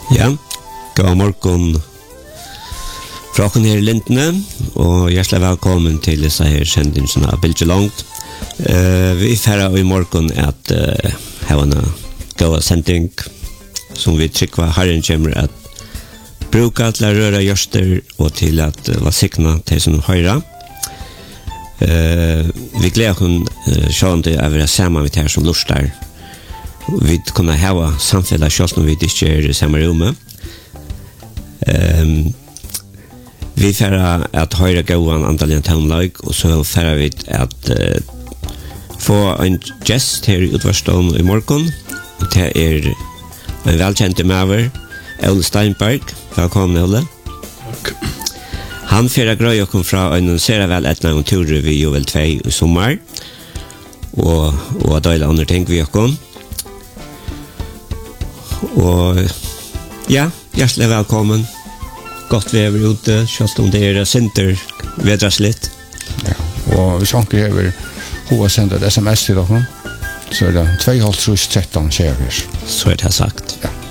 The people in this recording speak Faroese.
Ja, god morgon fra oss her i Lindene, og hjertelig velkommen til disse her sendingsene av Bilge Langt. Vi færre i morgen at ha en god sending som vi trykker Herren kommer at bruke til å røre gjørster og til at vasikne til som høyre. Vi gleder oss sånn til å være sammen med her som luster. Vi kunne ha samfunnet selv når vi ikke er i samme rommet. Vi færre at høyre gåen antall tonelag, og så færre vi at få en gest her i utvarstånd i morgen. Det er en velkjent maver, Ole Steinberg. Velkommen, Ole. Takk. Han færre grøy og kom fra og annonserer vel et eller annet turer vi jo vel 2 i sommer. Og døyla andre ting vi kom. Og ja, hjertelig velkommen. Godt vi er ute, selv om det er sinter vedras litt. Ja, og hvis han ikke har hva sendt et sms til dere, så er det 2,5-13 kjæres. Så er det sagt. Ja.